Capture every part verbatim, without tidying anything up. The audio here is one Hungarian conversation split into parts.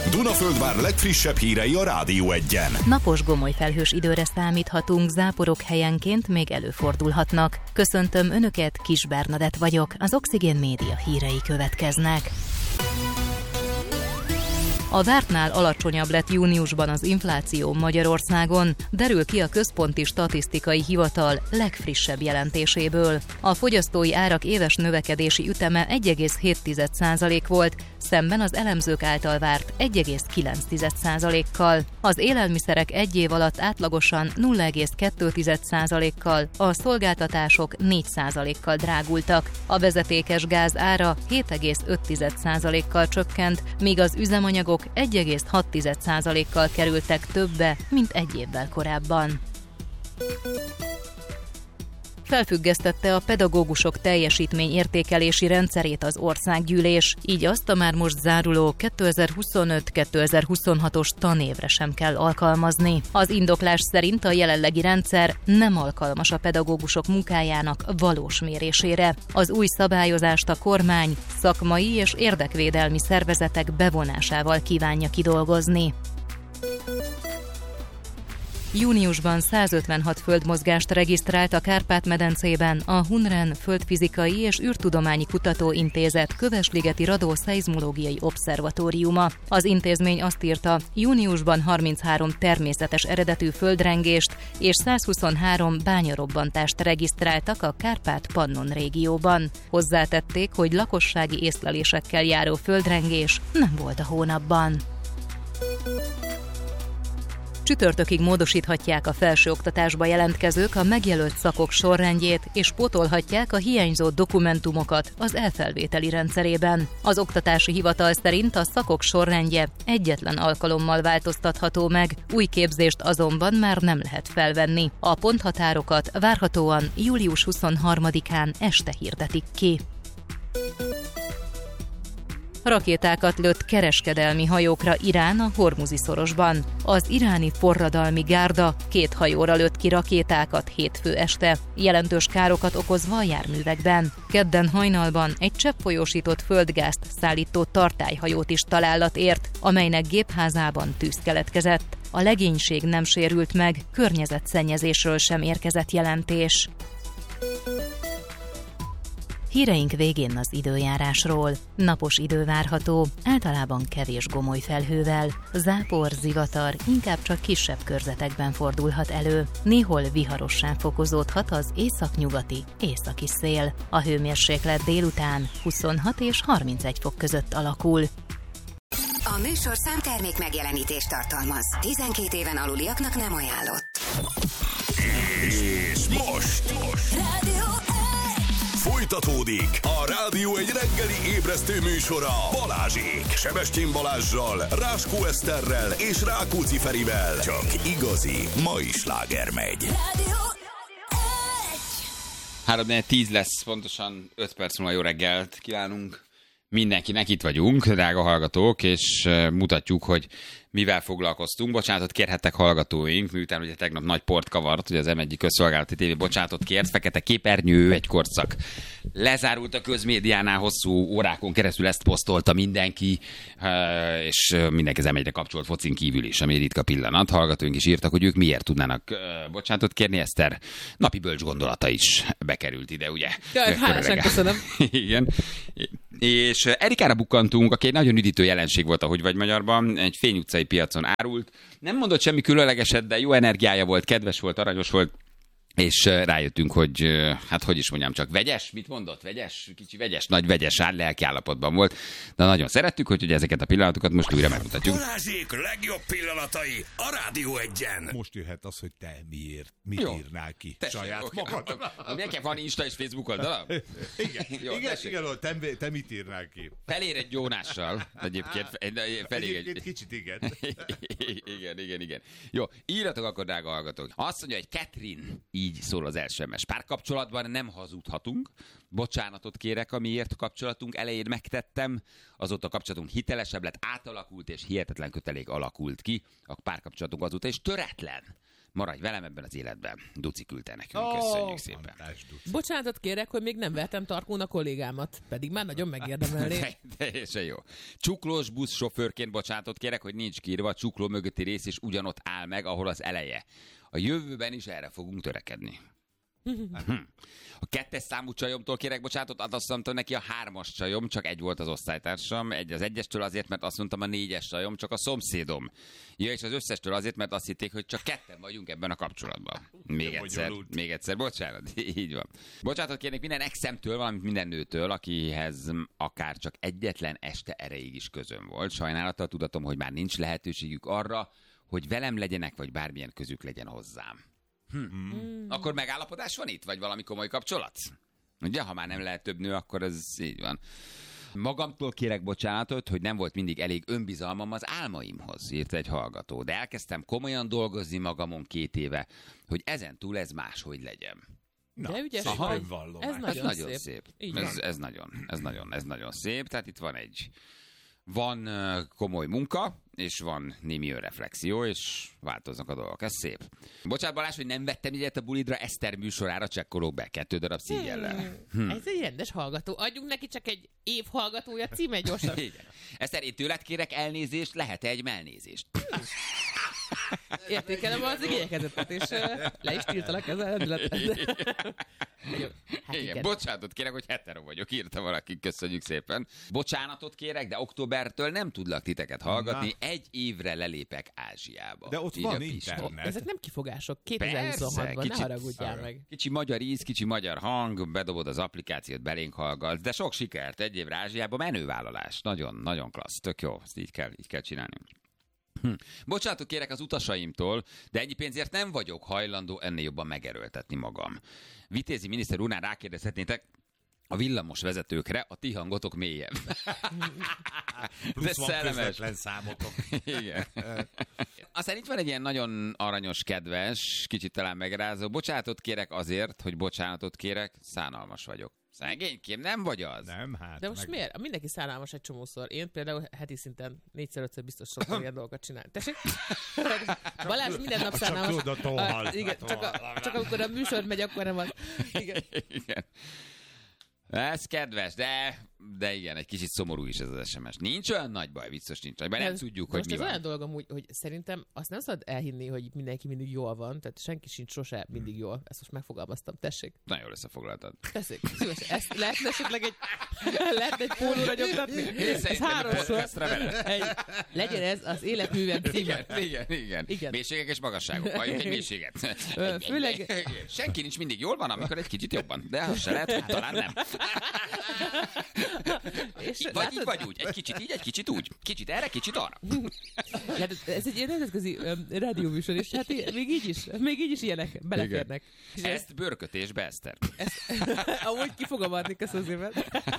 Dunaföldvár legfrissebb hírei a Rádió Egyen. Napos gomolyfelhős időre számíthatunk, záporok helyenként még előfordulhatnak. Köszöntöm Önöket, Kis Bernadett vagyok, az Oxigén Média hírei következnek. A vártnál alacsonyabb lett júniusban az infláció Magyarországon, derül ki a Központi Statisztikai Hivatal legfrissebb jelentéséből. A fogyasztói árak éves növekedési üteme egy egész hét százalék volt, szemben az elemzők által várt egy egész kilenc százalékkal. Az élelmiszerek egy év alatt átlagosan nulla egész kettő százalékkal, a szolgáltatások négy százalékkal drágultak. A vezetékes gáz ára hét egész öt százalékkal csökkent, míg az üzemanyagok egy egész hat százalékkal kerültek többe, mint egy évvel korábban. Felfüggesztette a pedagógusok teljesítményértékelési rendszerét az országgyűlés, így azt a már most záruló kétezer-huszonöt kétezer-huszonhatos tanévre sem kell alkalmazni. Az indoklás szerint a jelenlegi rendszer nem alkalmas a pedagógusok munkájának valós mérésére. Az új szabályozást a kormány szakmai és érdekvédelmi szervezetek bevonásával kívánja kidolgozni. Júniusban százötvenhat földmozgást regisztrált a Kárpát-medencében a Hunren Földfizikai és űrtudományi kutatóintézet Kövesligeti Radó-szeizmológiai obszervatóriuma. Az intézmény azt írta, júniusban harminchárom természetes eredetű földrengést és százhuszonhárom bányarobbantást regisztráltak a Kárpát-Pannon régióban. Hozzátették, hogy lakossági észlelésekkel járó földrengés nem volt a hónapban. Csütörtökig módosíthatják a felsőoktatásba jelentkezők a megjelölt szakok sorrendjét, és pótolhatják a hiányzó dokumentumokat az elfelvételi rendszerében. Az oktatási hivatal szerint a szakok sorrendje egyetlen alkalommal változtatható meg, új képzést azonban már nem lehet felvenni. A ponthatárokat várhatóan július huszonharmadikán este hirdetik ki. Rakétákat lőtt kereskedelmi hajókra Irán a Hormuzi-szorosban. Az iráni forradalmi gárda két hajóra lőtt ki rakétákat hétfő este, jelentős károkat okozva a járművekben. Kedden hajnalban egy cseppfolyósított földgázt szállító tartályhajót is találat ért, amelynek gépházában tűz keletkezett. A legénység nem sérült meg, környezetszennyezésről sem érkezett jelentés. Híreink végén az időjárásról. Napos idő várható, általában kevés gomolyfelhővel. Zápor, zivatar inkább csak kisebb körzetekben fordulhat elő. Néhol viharossá fokozódhat az északnyugati, északi szél. A hőmérséklet délután huszonhat és harmincegy fok között alakul. A műsorszám termék megjelenítést tartalmaz. tizenkét éven aluliaknak nem ajánlott. És most, most. Rádió Folytatódik a Rádió egy reggeli ébresztő műsora Balázsék. Sebestyén Balázssal, Ráskó Eszterrel és Rákóczi Ferivel. Csak igazi mai sláger megy. Rádió három tíz lesz, pontosan öt perc múlva jó reggelt kívánunk mindenkinek, itt vagyunk, drága hallgatók, és mutatjuk, hogy mivel foglalkoztunk. Bocsánatot kérhettek hallgatóink, miután ugye tegnap nagy port kavart, ugye az em egy közszolgálati tévé bocsánatot kért, fekete képernyő, egy korszak. Lezárult a közmédiánál, hosszú órákon keresztül ezt posztolta mindenki, és mindenki az em egyre kapcsolt focin kívül is, ami egy ritka pillanat. Hallgatóink is írtak, hogy ők miért tudnának bocsánatot kérni. Eszter napi bölcs gondolata is bekerült ide, ugye? Jaj, hálásan köszönöm. Igen. És Erikára bukkantunk, aki egy nagyon üdítő jelenség volt, ahogy vagy magyarban, egy Fény utcai piacon árult. Nem mondott semmi különlegeset, de jó energiája volt, kedves volt, aranyos volt, és rájöttünk, hogy hát hogy is mondjam, csak vegyes, mit mondott? Vegyes, kicsi vegyes, nagy vegyes áll, lelki állapotban volt. De nagyon szerettük, hogy ezeket a pillanatokat most újra megmutatjuk. Balázsék legjobb pillanatai a Rádió Egyen. Most jöhet az, hogy te miért, mit Jó. írnál ki Tessék, saját okay. magad. Nekem van Insta és Facebook oldala? Igen, Jó, igen, igen, te, te mit írnál ki? Felér egy Jónással, egyébként. Felé Egyébként kicsit igen. igen, igen, igen. Jó, írjatok akkor, drága hallgatók. Azt mondja, hogy Catherine, így szól az es em es. Párkapcsolatban nem hazudhatunk. Bocsánatot kérek, amiért kapcsolatunk elején megtettem. Azóta a kapcsolatunk hitelesebb lett, átalakult és hihetetlen kötelék alakult ki. A párkapcsolatunk azóta is töretlen. Maradj velem ebben az életben. Duci küldte nekünk, oh, köszönjük szépen. Fantás, Bocsánatot kérek, hogy még nem vertem tarkón a kollégámat, pedig már nagyon megérdemelné. Teljesen jó. Csuklós buszsofőrként bocsánatot kérek, hogy nincs kiírva, a csukló mögötti rész is ugyanott áll meg, ahol az eleje. A jövőben is erre fogunk törekedni. A kettes számú csajomtól kérek bocsánatot, azt mondtam neki a hármas csajom, csak egy volt az osztálytársam, egy az egyestől azért, mert azt mondtam a négyes csajom, csak a szomszédom. Ja, és az összestől azért, mert azt hitték, hogy csak ketten vagyunk ebben a kapcsolatban. Még egyszer, még egyszer, bocsánat, így van. Bocsánatot kérnék minden exemtől, valamint minden nőtől, akihez akár csak egyetlen este erejéig is közöm volt. Sajnálattal tudatom, hogy már nincs lehetőségük arra, hogy velem legyenek, vagy bármilyen közük legyen hozzám. Hm. Hmm. Akkor megállapodás van itt? Vagy valami komoly kapcsolat? Ugye, ha már nem lehet több nő, akkor ez így van. Magamtól kérek bocsánatot, hogy nem volt mindig elég önbizalmam az álmaimhoz, írt egy hallgató. De elkezdtem komolyan dolgozni magamon két éve, hogy ezen túl ez máshogy legyen. Na, de ügyes szép vagy. önvallomás. Ez nagyon, ez nagyon szép. szép. Ez, ez, nagyon, ez, nagyon, ez nagyon szép. Tehát itt van egy van uh, komoly munka, és van némi önreflexió, és változnak a dolgok. Ez szép. Bocsánat, Balázs, hogy nem vettem ilyet a bulidra, Eszter műsorára csekkolok be kettő darab szígyellel. Hmm. Ez egy rendes hallgató. Adjunk neki csak egy év hallgatója címe gyorsan. Igen. Eszter, én tőled kérek elnézést, lehet-e egy melnézést? Értékelem az igényekezetet, és uh, le is tiltalak ezzel rendületet. Hát igen, bocsánatot kérek, hogy hetero vagyok, írta valaki, köszönjük szépen. Bocsánatot kérek, de októbertől nem tudlak titeket hallgatni, Na. egy évre lelépek Ázsiába. De ott Így van internet. Ezek nem kifogások, kétezer-huszonhatban, ne haragudjál meg. Kicsi magyar íz, kicsi magyar hang, bedobod az applikációt, belénk hallgatsz, de sok sikert, egy évre Ázsiába, menővállalás, nagyon, nagyon klassz, tök jó, ezt így kell, így kell csinálni. Hm. Bocsánatot kérek az utasaimtól, de ennyi pénzért nem vagyok hajlandó ennél jobban megerőltetni magam. Vitézi miniszter úrnál rákérdezhetnétek, a villamos vezetőkre a ti hangotok mélyebb. Plusz van közvetlen számotok. Igen. Aztán itt van egy ilyen nagyon aranyos, kedves, kicsit talán megrázó. Bocsánatot kérek azért, hogy bocsánatot kérek, szánalmas vagyok. Szegénykém, nem vagy az? Nem, hát. De most meg... miért? Mindenki szánalmas egy csomószor. Én például heti szinten négyszer-ötször biztos szoktam ilyen dolgokat csinálni. Tessék? Balázs minden nap szánalmas. Csak tudod, tohal. Igen, csak, a, csak amikor a műsor megy, akkor nem az. Igen. Igen. Ez kedves, de, de igen, egy kicsit szomorú is ez az es em es. Nincs olyan nagy baj, vicces nincs nagy baj, nem ez, tudjuk, hogy mi van. Most az olyan dolog amúgy, hogy szerintem azt nem szabad elhinni, hogy mindenki mindig jól van, tehát senki sincs sose mindig jól. Ezt most megfogalmaztam, tessék. Nagyon jól összefoglaltad. Tessék, szívesen. Ezt lehetne esetleg egy, lehetne egy pólóra nyomtatni? Ez háromszor. Egy, legyen ez az életművem címe. Igen, igen, igen, igen. Mélységek és magasságok. Halljunk egy mélységet. Főleg... Senki nincs mindig jól van, amikor egy kicsit jobban. De az se lehet, hogy talán nem. És vagy látod? Így, vagy úgy. Egy kicsit így, egy kicsit úgy. Kicsit erre, kicsit arra. Ez egy ilyen nemzetközi um, rádióműsor, és hát még így is, még így is ilyenek beleférnek. Ezt, ezt bőrkötésbe, Eszter. Amúgy ki fogom adni, köszönöm szépen.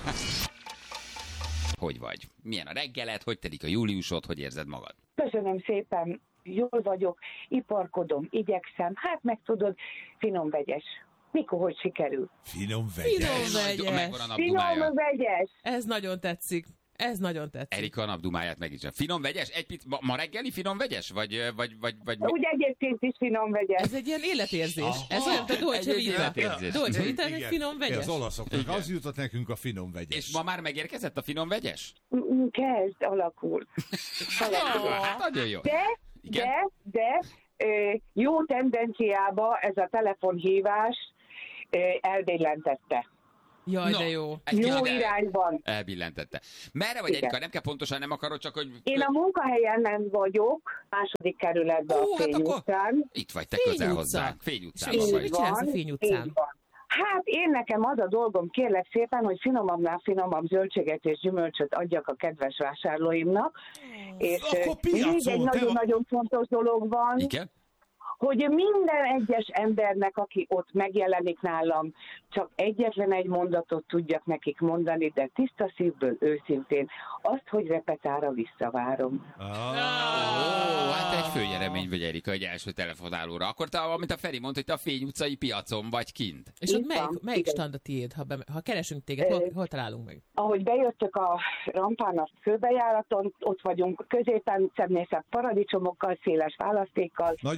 Hogy vagy? Milyen a reggeled? Hogy telik a júliusod? Hogy érzed magad? Köszönöm szépen. Jól vagyok, iparkodom, igyekszem. Hát meg tudod, finom vegyes. Mikor, hogy sikerül? Finom vegyes. Finom vegyes. Finom vegyes. Ez nagyon tetszik. Ez nagyon tetszik. Erika a napdumáját meg is. Finom vegyes? Egy pit, ma, ma reggeli finom vegyes? Vagy, vagy, vagy, vagy... Úgy egyébként is finom vegyes. Ez egy ilyen életérzés. Ah, ez olyan, mint a Dolce Vita. Dolce Vita, egy finom vegyes. Az olaszoknak az jutott nekünk a finom vegyes. És ma már megérkezett a finom vegyes? Kezd, alakul. alakul. Hát nagyon jó. De, Igen? de, de jó tendenciába ez a telefonhívás elbillentette. Jaj, no, de jó. Jó irányban. Elbillentette. Merre vagy, Erika? Nem kell pontosan, nem akarod, csak hogy... Én a munkahelyen nem vagyok, második kerületben Ó, a Fény hát utcán. Itt vagy, te Fény közel utca. Hozzánk. Fény utcán vagy. Mit csinálsz a Fény utcán? Hát én nekem az a dolgom, kérlek szépen, hogy finomabbnál finomabb zöldséget és gyümölcsöt adjak a kedves vásárlóimnak. Oh, és még egy nagyon-nagyon fontos dolog van. Igen? Hogy minden egyes embernek, aki ott megjelenik nálam, csak egyetlen egy mondatot tudjak nekik mondani, de tiszta szívből, őszintén, azt, hogy repetára visszavárom. Oh, oh, hát egy főnyeremény vagy, Erika, egy első telefonálóra. Akkor te, amit a Feri mondta, hogy te a Fény utcai piacon vagy kint. És ott melyik, melyik stand a tiéd, ha, be, ha keresünk téged, hol, hol találunk meg? Ahogy bejöttök a rampán a főbejáraton, ott vagyunk középen, szebb-nészebb paradicsomokkal, széles választékkal. Nagyon fontos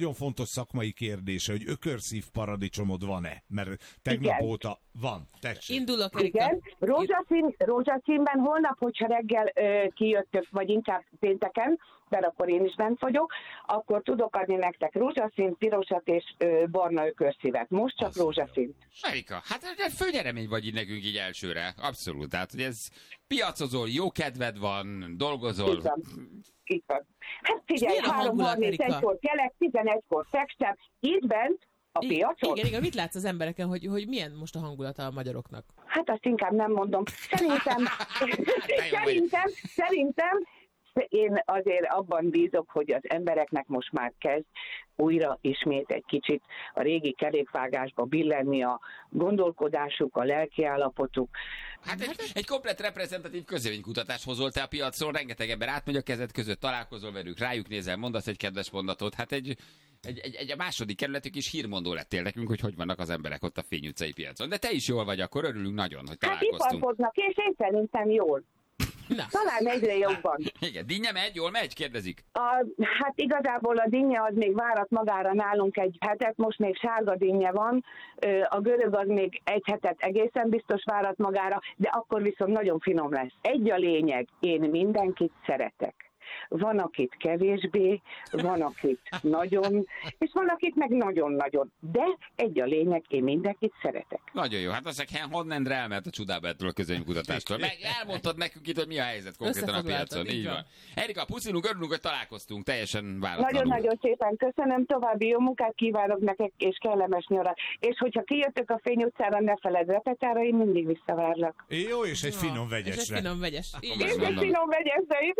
szakmai kérdése, hogy ökörszív paradicsomod van-e? Mert tegnap Igen. óta van. Tessék. Indulok, Erika. Igen, rózsaszín, rózsaszínben holnap, hogyha reggel ö, kijöttök, vagy inkább pénteken, mert akkor én is bent vagyok, akkor tudok adni nektek rózsaszín, pirosat és ö, barna ökörszívet. Most csak rózsaszín. Erika, hát ez főnyeremény vagy így nekünk így elsőre. Abszolút. Tehát, hogy ez piacozol, jó kedved van, dolgozol. Így van. Így van. Hát figyelj, milyen a három hangulat, harmincegykor kelek, tizenegykor fekstem, itt bent a I- piacon. Igen, igen, mit látsz az embereken, hogy, hogy milyen most a hangulata a magyaroknak? Hát azt inkább nem mondom. Szerintem, szerintem, szerintem én azért abban bízok, hogy az embereknek most már kezd újra ismét egy kicsit a régi kerékvágásba billenni a gondolkodásuk, a lelkiállapotuk. Hát egy, egy komplett reprezentatív közvéleménykutatást hozol te a piacon, rengeteg ember átmegy a kezed között, találkozol velük, rájuk nézel, mondasz egy kedves mondatot, hát egy, egy, egy, egy a második kerületük is hírmondó lettél nekünk, hogy hogy vannak az emberek ott a Fény utcai piacon. De te is jól vagy, akkor örülünk nagyon, hogy Hát találkoztunk. iparkodnak, és én szerintem jól. Na. Talán egyre jobban. Igen, dinnye megy, jól megy, kérdezik. A, hát igazából a dinnye az még várat magára nálunk egy hetet, most még sárga dinnye van, Ö, a görög az még egy hetet egészen biztos várat magára, de akkor viszont nagyon finom lesz. Egy a lényeg, én mindenkit szeretek. Van, akit kevésbé, van, akit nagyon, és van, akit meg nagyon-nagyon. De egy a lényeg, én mindenkit szeretek. Nagyon jó, hát azt mondják, honnan elment a csodába ettől a közvéleménykutatástól. Meg elmondtad nekünk itt, hogy mi a helyzet konkrétan a piacon. Így van. Erika, puszilunk, örülünk, hogy találkoztunk, teljesen váratlanul. Nagyon-nagyon szépen köszönöm, további jó munkát kívánok nektek, és kellemes nyarat. És hogyha kijöttök a Fény utcára, ne feledd repetára, én mindig visszavárlak. Jó, és egy finom És egy vegyesre. finom vegyes. Akkor Igen. És egy Mondom. finom vegyesre is.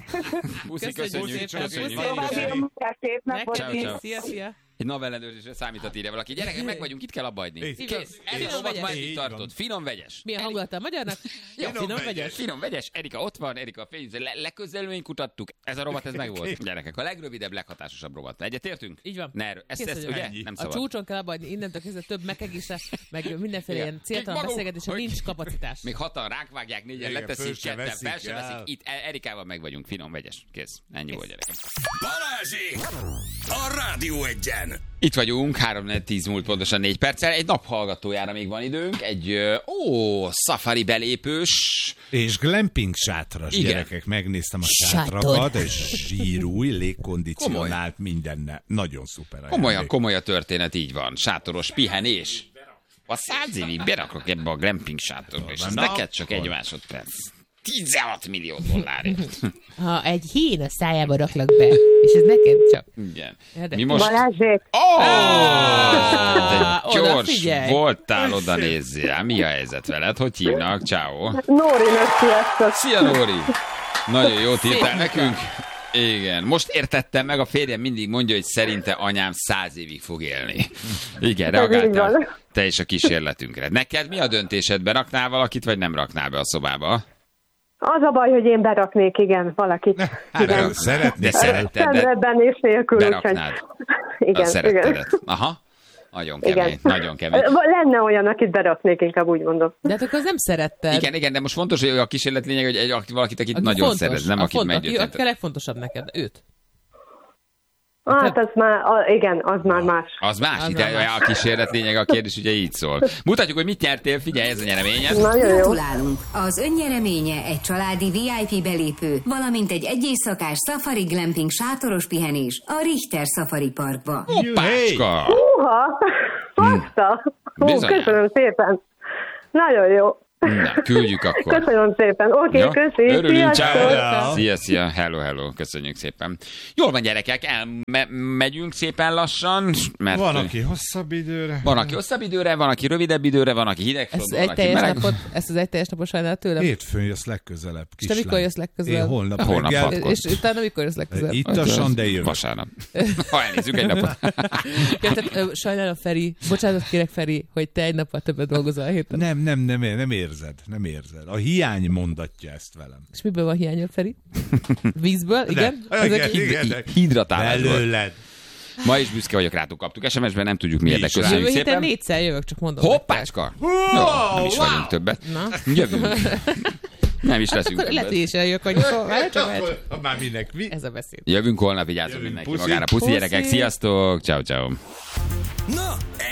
Puszi, Köszönjük köszönjük, szépen, köszönjük. puszi. További jó munkát, szép napot. Neked Ciao, is. ciao. Szia, szia. Egy navellenőrzésre számítat, írja valaki. Gyerekek, meg vagyunk, itt kell abba hagyni. Így. Kész. Finom Erika, vegyes. majd Így itt van. tartod. Finom vegyes. Milyen hangulata a magyarnak? Jó, Finom finom vegyes. vegyes. Finom vegyes. Erika ott van, Erika a fény. Le, leközelmény kutattuk. Ez a rovat, ez meg volt. Gyerekek, a legrövidebb, leghatásosabb rovat. Egyetértünk? Így van. Ne, erről- ezt, Kész ezt, vagyok. ugye? Ennyi. Nem A szabad. csúcson kell abba hagyni, innentől kezdve több mekegésre, meg mindenféle Igen. ilyen céltalan Még maguk, beszélgetésre hogy- nincs kapacitás. Még hatan ránk vágják, négyen Igen, leteszik, föl se ketten veszik fel se el. veszik. Itt E- Erikával meg vagyunk. Finom vegyes. Kész. Ennyi volt, gyerekek. Balázsék! A Rádió Egyen! Itt vagyunk, három tíz múlt pontosan négy perccel. Egy nap hallgatójára még van időnk. Egy, ö, ó, safari belépős. És glamping sátras, Igen. gyerekek, megnéztem a Sátor. sátrakat, és zsírúj, légkondicionált, mindenne. Nagyon szuper. Komoly, ajándék. komoly a történet, így van. Sátoros pihenés. A száz évig berakok ebbe a glamping sátorba, és ez Na, neked csak akkor. egy másodperc. tizenhat millió dollárért. Ha egy hín a szájába raklak be, és ez neked csak. Igen. Érdekes. Mi most... Balázsék, Ó! Ah, Te oda gyors figyelj. voltál, oda nézzél. Mi a helyzet veled? Hogy hívnak? Ciao. Nórinak sziasztok. Szia, Nóri! Nagyon jót írtál Szép nekünk. Igen, most értettem meg, a férjem mindig mondja, hogy szerinte anyám száz évig fog élni. Igen, Ez így reagáltál van. te is a kísérletünkre. Neked mi a döntésed? Beraknál valakit, vagy nem raknál be a szobába? Az a baj, hogy én beraknék, igen, valakit. Hát, Igen. szeretni De szeretted, de Szenvedben és nélkül, úgyhogy... beraknád. Igen, A igen. szerettedet. Aha. Nagyon kemény, Igen. nagyon kemény. Lenne olyan, akit beraknék, inkább úgy mondom. De hát akkor az nem szeretted. Igen, igen, de most fontos, hogy a kísérlet lényeg, hogy egy, valakit, akit Aki nagyon fontos, szeretsz, nem a akit fontos, megjött. Aki a legfontosabb neked, őt. Hát az már, a, igen, az már más. Az más, Az itt már más. a kísérlet lényeg, a kérdés ugye így szól. Mutatjuk, hogy mit nyertél, figyelj, ez a nyereményed. Nagyon jó. Gratulálunk! Az önnyereménye egy családi vé i pé belépő, valamint egy egyéjszakás Safari Glamping sátoros pihenés a Richter Safari Parkba. Hoppácska! Húha! Baszta! Hú, Bizonyám. köszönöm szépen. Nagyon jó. Na, küldjük akkor. Köszönöm szépen. Oké, Jó? köszi. Örülünk, Sziasztok. ciao. Szia, szia, hello, hello, köszönjük szépen. Jól van, gyerekek, elmegyünk szépen lassan, mert Van, aki hosszabb időre. van, aki hosszabb időre, van, aki rövidebb időre, van, aki Ezt, hidegfront, van, egy aki teljes meleg. napot, ezt az egy teljes napot sajnál tőlem. Hétfőn jössz legközelebb, És te mikor jössz legközelebb? Én holnap, Holnap reggel. hatkor. És utána mikor jössz legközelebb? Ittasan, de jövök. Vasárnap. Ha elnézzük egy napot. Ja, tehát, ö, sajnálom, Feri, bocsánat kérek, Feri, hogy te egy nappal többet dolgozol a héten. Nem, nem, nem, nem érzed, nem érzed. A hiány mondatja ezt velem. És miből van hiányod, Feri? Vízből, igen? De, Ezek igen, így- igen, de Hidratálásból. belőled. Ma is büszke vagyok rátok, kaptuk es em es-ben, nem tudjuk miért, de is köszönjük Jövő héten szépen. négyszer jövök, csak mondom. Hoppácska! Jó, nem is vagyunk többet. Na. Jövünk. Nem is leszünk. Hát lehet, hogy is eljövök annyiszor. Várj csak, várj csak. Már minek mi? Ez a beszéd. Jövünk holnap, vigyázzunk mindenki magára. Puszi, gyerekek, sziasztok! Ciao, ciao. Na,